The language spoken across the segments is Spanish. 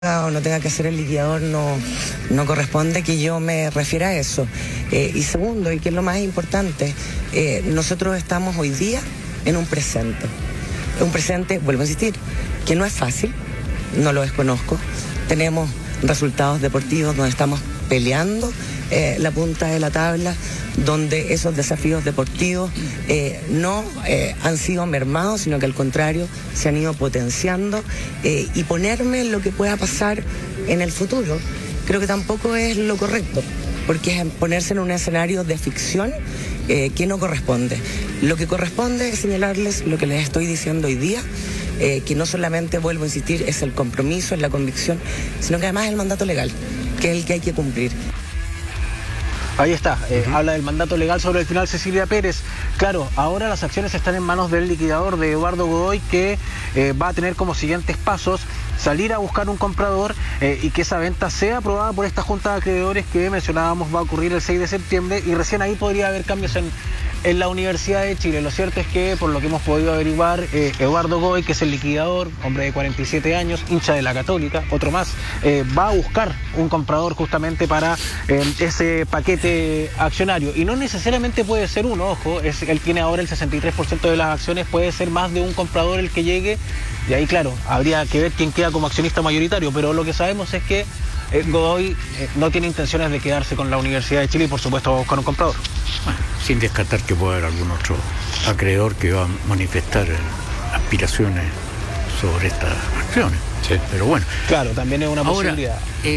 o no tenga que hacer el liquidador, no corresponde que yo me refiera a eso. Y segundo, y que es lo más importante, nosotros estamos hoy día en un presente. Un presente, vuelvo a insistir, que no es fácil, no lo desconozco. Tenemos resultados deportivos donde estamos peleando la punta de la tabla, donde esos desafíos deportivos no han sido mermados, sino que al contrario se han ido potenciando, y ponerme en lo que pueda pasar en el futuro creo que tampoco es lo correcto, porque es ponerse en un escenario de ficción que no corresponde. Lo que corresponde es señalarles lo que les estoy diciendo hoy día, que no solamente, vuelvo a insistir, es el compromiso, es la convicción, sino que además es el mandato legal, que es el que hay que cumplir. Ahí está, habla del mandato legal sobre el final Cecilia Pérez. Claro, ahora las acciones están en manos del liquidador, de Eduardo Godoy, que va a tener como siguientes pasos salir a buscar un comprador y que esa venta sea aprobada por esta junta de acreedores que mencionábamos va a ocurrir el 6 de septiembre y recién ahí podría haber cambios en la Universidad de Chile. Lo cierto es que, por lo que hemos podido averiguar, Eduardo Godoy, que es el liquidador, hombre de 47 años, hincha de la Católica, otro más, va a buscar un comprador justamente para ese paquete accionario. Y no necesariamente puede ser uno, ojo, él tiene ahora el 63% de las acciones, puede ser más de un comprador el que llegue, y ahí, claro, habría que ver quién queda como accionista mayoritario, pero lo que sabemos es que Godoy no tiene intenciones de quedarse con la Universidad de Chile y, por supuesto, va a buscar un comprador. Bueno, sin descartar que pueda haber algún otro acreedor que va a manifestar aspiraciones sobre estas acciones. Sí. Pero bueno. Claro, también es una posibilidad.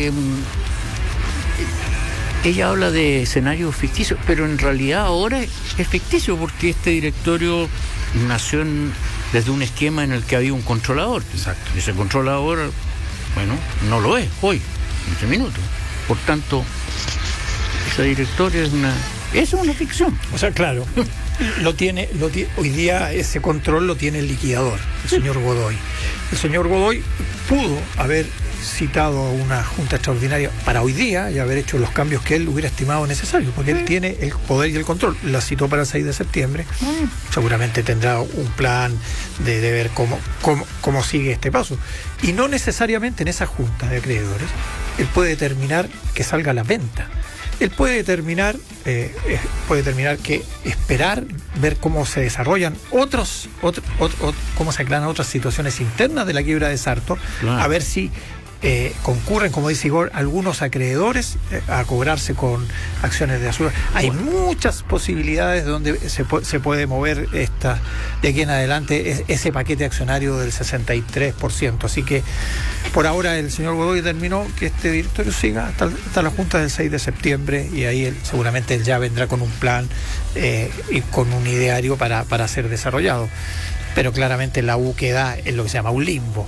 Ella habla de escenarios ficticios, pero en realidad ahora es ficticio porque este directorio nació desde un esquema en el que había un controlador. Exacto. Ese controlador, bueno, no lo es hoy, en este minuto. Por tanto, ese directorio es una ficción. O sea, claro, hoy día ese control lo tiene el liquidador, el señor Godoy. El señor Godoy pudo haber citado a una junta extraordinaria para hoy día y haber hecho los cambios que él hubiera estimado necesarios, porque él tiene el poder y el control. La citó para el 6 de septiembre. Seguramente tendrá un plan de ver cómo sigue este paso. Y no necesariamente en esa junta de acreedores él puede determinar que salga a la venta. Él puede determinar que esperar, ver cómo se desarrollan cómo se aclaran otras situaciones internas de la quiebra de Sartor, claro. A ver si concurren, como dice Igor, algunos acreedores a cobrarse con acciones de Azul. Hay muchas posibilidades donde se puede mover de aquí en adelante ese paquete accionario del 63%. Así que por ahora el señor Godoy determinó que este directorio siga hasta la junta del 6 de septiembre y ahí seguramente él ya vendrá con un plan y con un ideario para ser desarrollado. Pero claramente la U queda en lo que se llama un limbo.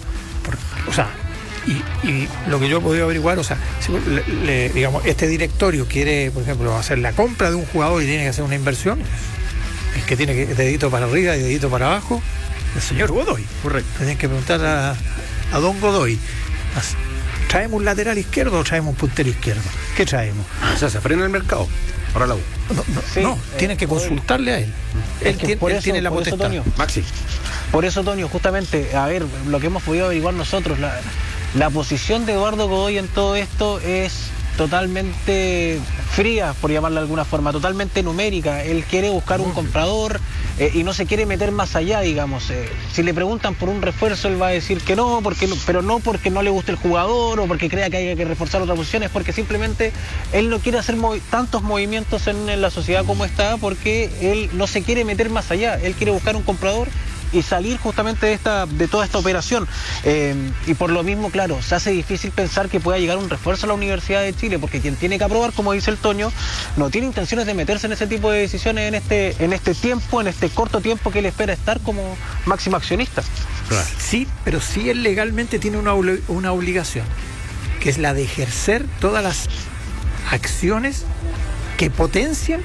Y lo que yo he podido averiguar, digamos, este directorio quiere, por ejemplo, hacer la compra de un jugador y tiene que hacer una inversión, el que tiene que dedito para arriba y dedito para abajo, el señor Godoy. Correcto. Tienen que preguntar a don Godoy, ¿traemos un lateral izquierdo o traemos un puntero izquierdo? ¿Qué traemos? O sea, se frena el mercado para la U. No, tienen que consultarle a él. Él tiene la potestad. Toño, Maxi. Por eso, Toño, justamente, a ver, lo que hemos podido averiguar nosotros, la posición de Eduardo Godoy en todo esto es totalmente fría, por llamarla de alguna forma, totalmente numérica. Él quiere buscar un comprador y no se quiere meter más allá, digamos. Si le preguntan por un refuerzo, él va a decir que no, pero no porque no le guste el jugador o porque crea que hay que reforzar otra posición, es porque simplemente él no quiere hacer tantos movimientos en la sociedad como está, porque él no se quiere meter más allá. Él quiere buscar un comprador y salir justamente de toda esta operación. Y por lo mismo, claro, se hace difícil pensar que pueda llegar un refuerzo a la Universidad de Chile, porque quien tiene que aprobar, como dice el Toño, no tiene intenciones de meterse en ese tipo de decisiones en este corto tiempo que él espera estar como máximo accionista. Claro. Sí, pero sí él legalmente tiene una obligación, que es la de ejercer todas las acciones que potencian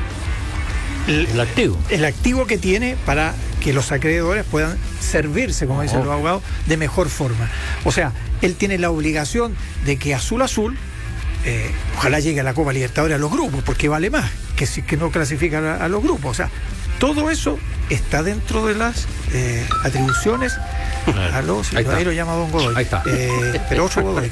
el activo que tiene para que los acreedores puedan servirse, como dicen los abogados, de mejor forma. O sea, él tiene la obligación de que Azul ojalá llegue a la Copa Libertadores a los grupos, porque vale más que no clasifica a los grupos. O sea, Todo eso está dentro de las atribuciones. Aló, sí, ahí lo llama don Godoy. Ahí está. Pero otro Godoy.